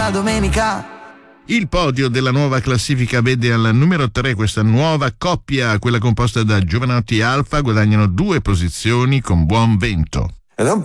la domenica. Il podio della nuova classifica vede al numero 3 questa nuova coppia, quella composta da Jovanotti e Alfa, guadagnano 2 posizioni con Buon Vento. Ed è un